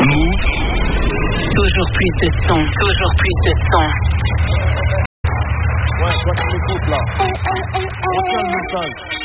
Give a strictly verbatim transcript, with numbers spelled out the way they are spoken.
Move. Toujours plus de son, toujours plus de son. Ouais, toi qui m'écoutes là. Retiens le message.